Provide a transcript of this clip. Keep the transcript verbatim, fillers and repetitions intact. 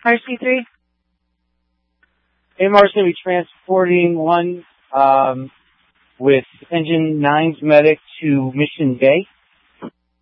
R C three. A M R is going to be transporting one um, with Engine nine's medic to Mission Bay.